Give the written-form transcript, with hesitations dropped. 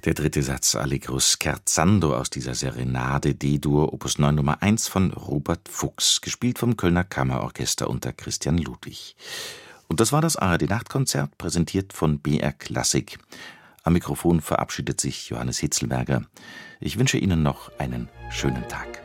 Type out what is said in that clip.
Der dritte Satz Allegro scherzando aus dieser Serenade D-Dur Opus 9 Nummer 1 von Robert Fuchs, gespielt vom Kölner Kammerorchester unter Christian Ludwig. Und das war das ARD-Nachtkonzert, präsentiert von BR Klassik. Am Mikrofon verabschiedet sich Johannes Hitzlberger. Ich wünsche Ihnen noch einen schönen Tag.